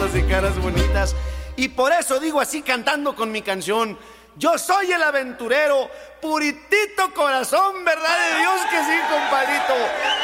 altas y caras bonitas. Y por eso digo así cantando con mi canción: yo soy el aventurero, puritito corazón, verdad de Dios que sí, compadrito.